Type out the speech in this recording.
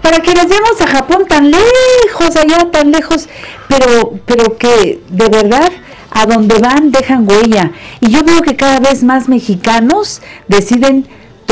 para que vayamos a Japón tan lejos, allá tan lejos, pero que de verdad a donde van dejan huella. Y yo veo que cada vez más mexicanos deciden